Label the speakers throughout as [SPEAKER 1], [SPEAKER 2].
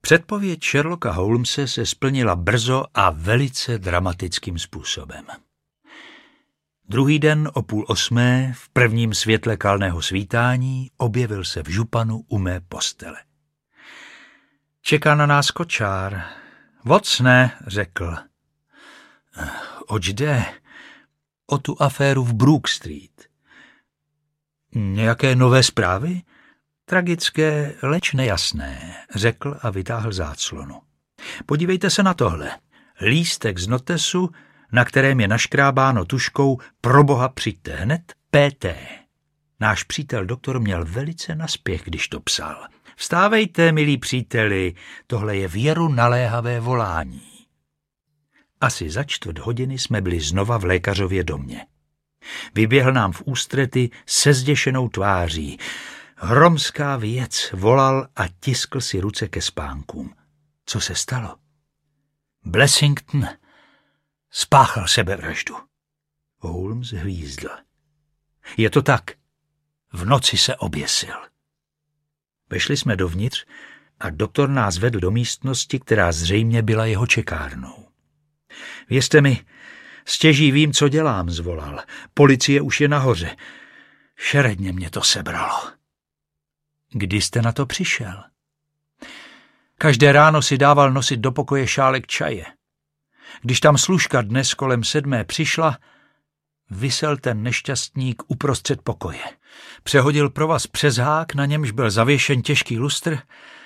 [SPEAKER 1] Předpověď Sherlocka Holmese se splnila brzo a velice dramatickým způsobem. Druhý den o 7:30 v prvním světle kalného svítání objevil se v županu u mé postele. Čeká na nás kočár. Vocne, řekl. Oč jde? O tu aféru v Brook Street. Nějaké nové zprávy? Tragické, leč nejasné, řekl a vytáhl záclonu. Podívejte se na tohle. Lístek z notesu, na kterém je naškrábáno tužkou Proboha přijďte hned, PT. Náš přítel doktor měl velice naspěch, když to psal. Vstávejte, milí příteli, tohle je věru naléhavé volání. Asi za 4 hodiny jsme byli znova v lékařově domě. Vyběhl nám v ústrety se zděšenou tváří. Hromská věc, volal a tiskl si ruce ke spánkům. Co se stalo? Blessington spáchal sebevraždu. Holmes hvízdl. Je to tak. V noci se oběsil. Vešli jsme dovnitř a doktor nás vedl do místnosti, která zřejmě byla jeho čekárnou. Věřte mi, stěží vím, co dělám, zvolal. Policie už je nahoře. Šeredně mě to sebralo. Kdy jste na to přišel? Každé ráno si dával nosit do pokoje šálek čaje. Když tam služka dnes kolem 7 přišla, visel ten nešťastník uprostřed pokoje. Přehodil provaz přes hák, na němž byl zavěšen těžký lustr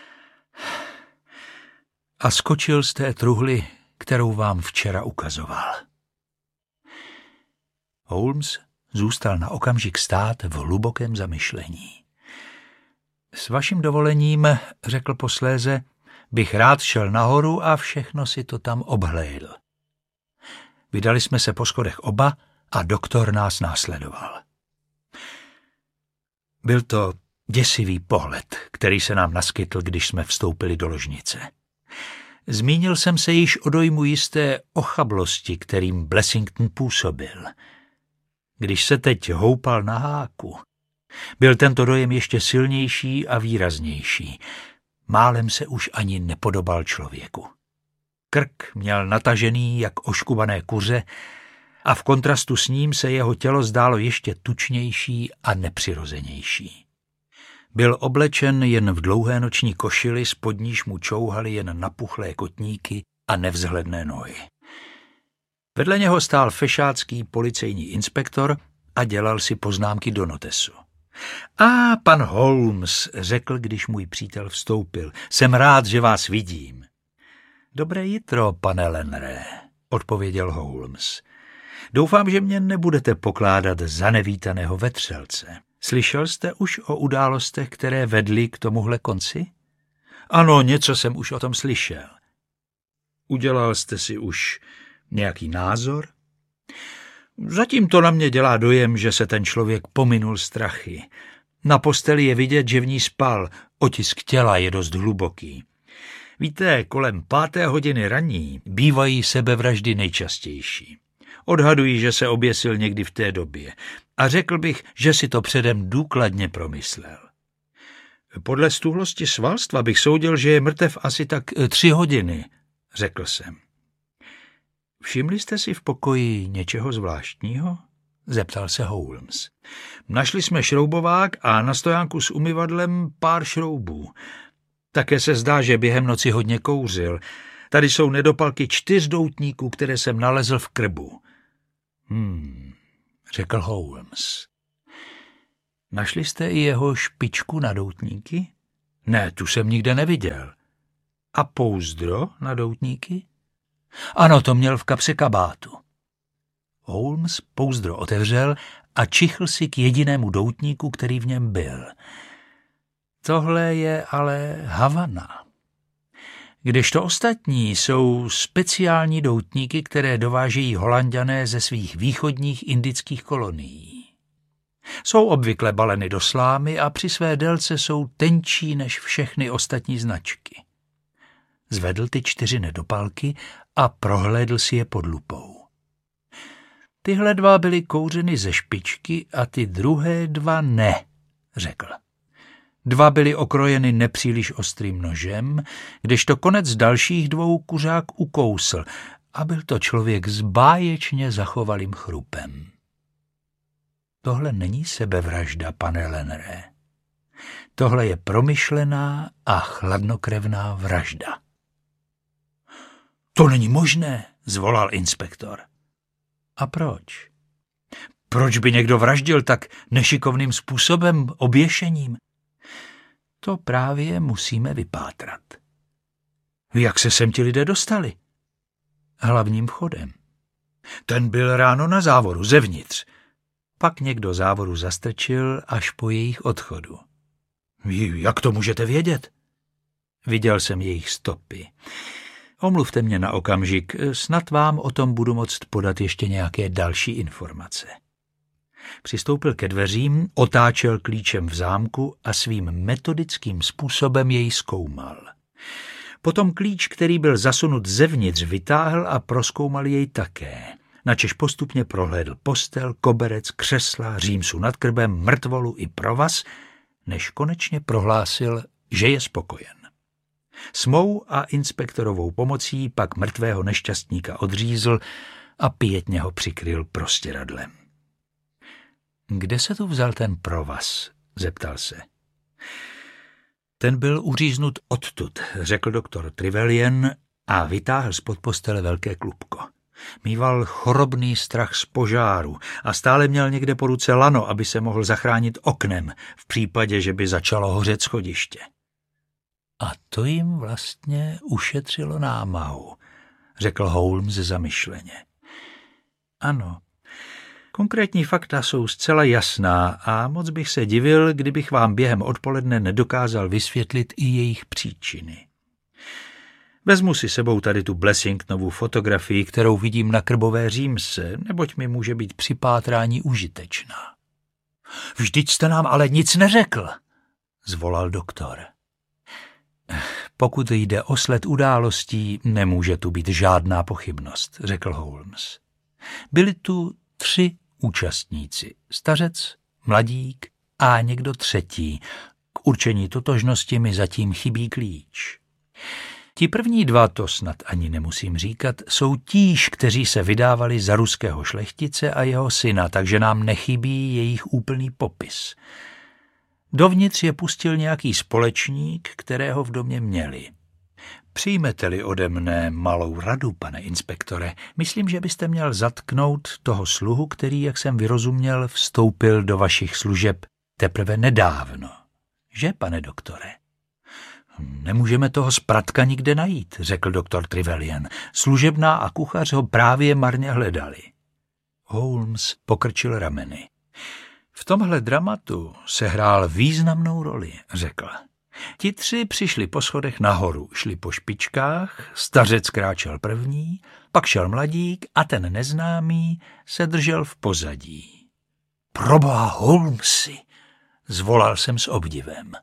[SPEAKER 1] a skočil z té truhly, kterou vám včera ukazoval. Holmes zůstal na okamžik stát v hlubokém zamyšlení. S vaším dovolením, řekl posléze, bych rád šel nahoru a všechno si to tam obhlédl. Vydali jsme se po schodech oba a doktor nás následoval. Byl to děsivý pohled, který se nám naskytl, když jsme vstoupili do ložnice. Zmínil jsem se již o dojmu jisté ochablosti, kterým Blessington působil. Když se teď houpal na háku, byl tento dojem ještě silnější a výraznější. Málem se už ani nepodobal člověku. Krk měl natažený jak oškubané kuře a v kontrastu s ním se jeho tělo zdálo ještě tučnější a nepřirozenější. Byl oblečen jen v dlouhé noční košili, spod níž mu čouhaly jen napuchlé kotníky a nevzhledné nohy. Vedle něho stál fešácký policejní inspektor a dělal si poznámky do notesu. A pan Holmes, řekl, když můj přítel vstoupil, jsem rád, že vás vidím. Dobré jitro, pane Lenré, odpověděl Holmes. Doufám, že mě nebudete pokládat za nevítaného vetřelce. Slyšel jste už o událostech, které vedly k tomuhle konci? Ano, něco jsem už o tom slyšel. Udělal jste si už nějaký názor? Zatím to na mě dělá dojem, že se ten člověk pominul strachy. Na posteli je vidět, že v ní spal, otisk těla je dost hluboký. Víte, kolem 5. hodiny raní bývají sebevraždy nejčastější. Odhaduji, že se oběsil někdy v té době a řekl bych, že si to předem důkladně promyslel. Podle stuhlosti svalstva bych soudil, že je mrtev asi tak 3 hodiny, řekl jsem. Všimli jste si v pokoji něčeho zvláštního? Zeptal se Holmes. Našli jsme šroubovák a na stojánku s umyvadlem pár šroubů. Také se zdá, že během noci hodně kouřil. Tady jsou nedopalky 4 doutníků, které jsem nalezl v krbu. Řekl Holmes. Našli jste i jeho špičku na doutníky? Ne, tu jsem nikde neviděl. A pouzdro na doutníky? Ano, to měl v kapse kabátu. Holmes pouzdro otevřel a čichl si k jedinému doutníku, který v něm byl. Tohle je ale Havana. Kdežto ostatní jsou speciální doutníky, které dovážejí Holanďané ze svých východních indických kolonií. Jsou obvykle baleny do slámy a při své délce jsou tenčí než všechny ostatní značky. Zvedl ty 4 nedopalky a prohlédl si je pod lupou. Tyhle 2 byly kouřeny ze špičky a ty druhé 2 ne, řekl. 2 byly okrojeny nepříliš ostrým nožem, kdežto konec dalších 2 kuřák ukousl a byl to člověk s báječně zachovalým chrupem. Tohle není sebevražda, pane Lenneré. Tohle je promyšlená a chladnokrevná vražda. To není možné, zvolal inspektor. A proč? Proč by někdo vraždil tak nešikovným způsobem, oběšením? To právě musíme vypátrat. Jak se sem ti lidé dostali? Hlavním vchodem. Ten byl ráno na závoru, zevnitř. Pak někdo závoru zastrčil až po jejich odchodu. Jak to můžete vědět? Viděl jsem jejich stopy. Omluvte mě na okamžik, snad vám o tom budu moct podat ještě nějaké další informace. Přistoupil ke dveřím, otáčel klíčem v zámku a svým metodickým způsobem jej zkoumal. Potom klíč, který byl zasunut zevnitř, vytáhl a prozkoumal jej také. Načež postupně prohlédl postel, koberec, křesla, římsu nad krbem, mrtvolu i provaz, než konečně prohlásil, že je spokojen. S mou a inspektorovou pomocí pak mrtvého nešťastníka odřízl a pietně ho přikryl prostěradlem. Kde se tu vzal ten provaz? Zeptal se. Ten byl uříznut odtud, řekl doktor Trevelyan a vytáhl spod postele velké klubko. Mýval chorobný strach z požáru a stále měl někde po ruce lano, aby se mohl zachránit oknem v případě, že by začalo hořet schodiště. A to jim vlastně ušetřilo námahu, řekl Holmes zamyšleně. Ano, konkrétní fakta jsou zcela jasná a moc bych se divil, kdybych vám během odpoledne nedokázal vysvětlit i jejich příčiny. Vezmu si sebou tady tu Blessingtonovu fotografii, kterou vidím na krbové římse, neboť mi může být při pátrání užitečná. Vždyť jste nám ale nic neřekl, zvolal doktor. Pokud jde o sled událostí, nemůže tu být žádná pochybnost, řekl Holmes. Byli tu 3 účastníci, stařec, mladík a někdo třetí. K určení totožnosti mi zatím chybí klíč. Ti první 2, to snad ani nemusím říkat, jsou tíž, kteří se vydávali za ruského šlechtice a jeho syna, takže nám nechybí jejich úplný popis. Dovnitř je pustil nějaký společník, kterého v domě měli. Přijmete-li ode mne malou radu, pane inspektore, myslím, že byste měl zatknout toho sluhu, který, jak jsem vyrozuměl, vstoupil do vašich služeb teprve nedávno. Že, pane doktore? Nemůžeme toho spratka nikde najít, řekl doktor Trevelyan. Služebná a kuchař ho právě marně hledali. Holmes pokrčil rameny. V tomhle dramatu sehrál významnou roli, řekl. Ti 3 přišli po schodech nahoru, šli po špičkách, stařec kráčel první, pak šel mladík a ten neznámý se držel v pozadí. Proboha, Holmesi, zvolal jsem s obdivem.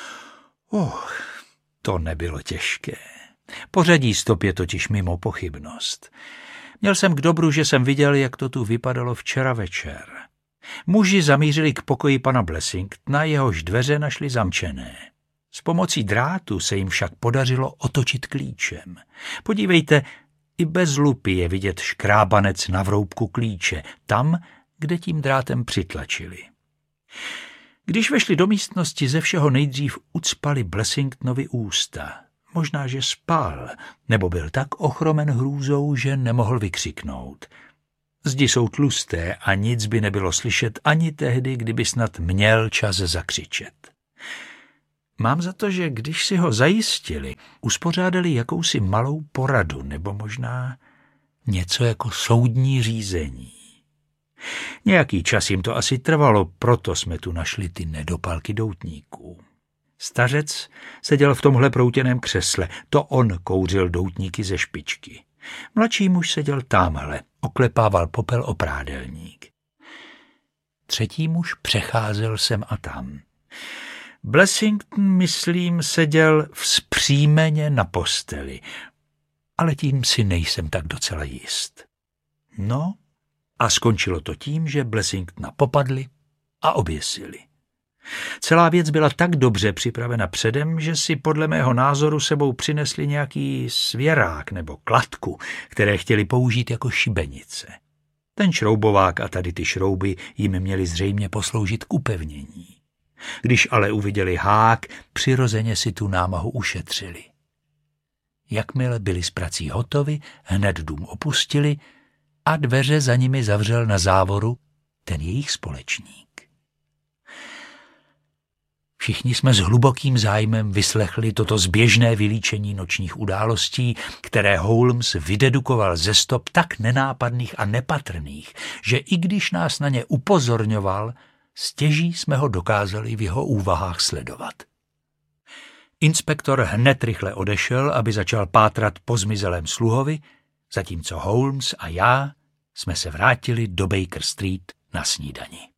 [SPEAKER 1] To nebylo těžké. Pořadí stop je totiž mimo pochybnost. Měl jsem k dobru, že jsem viděl, jak to tu vypadalo včera večer. Muži zamířili k pokoji pana Blessingtona, jehož dveře našli zamčené. S pomocí drátu se jim však podařilo otočit klíčem. Podívejte, i bez lupy je vidět škrábanec na vroubku klíče, tam, kde tím drátem přitlačili. Když vešli do místnosti, ze všeho nejdřív ucpali Blessingtonovi ústa. Možná, že spal, nebo byl tak ochromen hrůzou, že nemohl vykřiknout. Zdi jsou tlusté a nic by nebylo slyšet ani tehdy, kdyby snad měl čas zakřičet. Mám za to, že když si ho zajistili, uspořádali jakousi malou poradu, nebo možná něco jako soudní řízení. Nějaký čas jim to asi trvalo, proto jsme tu našli ty nedopalky doutníků. Stařec seděl v tomhle proutěném křesle, to on kouřil doutníky ze špičky. Mladší muž seděl támhle, oklepával popel o prádelník. 3. muž přecházel sem a tam. Blessington, myslím, seděl vzpřímeně na posteli, ale tím si nejsem tak docela jist. No, a skončilo to tím, že Blessingtona popadli a oběsili. Celá věc byla tak dobře připravena předem, že si podle mého názoru sebou přinesli nějaký svěrák nebo kladku, které chtěli použít jako šibenice. Ten šroubovák a tady ty šrouby jim měly zřejmě posloužit k upevnění. Když ale uviděli hák, přirozeně si tu námahu ušetřili. Jakmile byli s prací hotovi, hned dům opustili a dveře za nimi zavřel na závoru ten jejich společník. Všichni jsme s hlubokým zájmem vyslechli toto zběžné vylíčení nočních událostí, které Holmes vydedukoval ze stop tak nenápadných a nepatrných, že i když nás na ně upozorňoval, stěží jsme ho dokázali v jeho úvahách sledovat. Inspektor hned rychle odešel, aby začal pátrat po zmizelém sluhovi, zatímco Holmes a já jsme se vrátili do Baker Street na snídani.